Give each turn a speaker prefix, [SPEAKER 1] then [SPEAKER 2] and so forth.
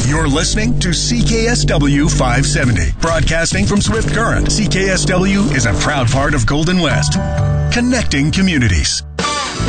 [SPEAKER 1] You're listening to CKSW 570. Broadcasting from Swift Current, CKSW is a proud part of Golden West. Connecting communities.